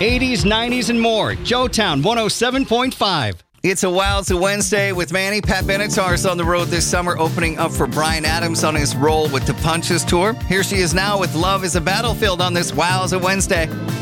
80s, 90s, and more. Joetown 107.5. It's a Wowza Wednesday with Manny. Pat Benatar's on the road this summer, opening up for Bryan Adams on his roll with the Punches Tour. Here she is now with Love is a Battlefield on this Wowza Wednesday.